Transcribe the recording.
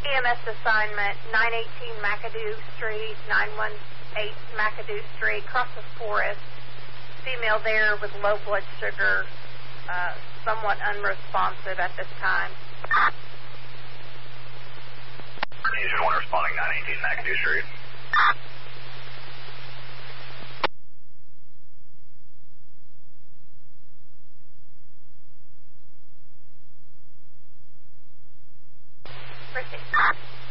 EMS assignment, 918 McAdoo Street, 918 McAdoo Street, across the forest. Female there with low blood sugar, somewhat unresponsive at this time. Agent 1 responding, 918 McAdoo Street. Proceed.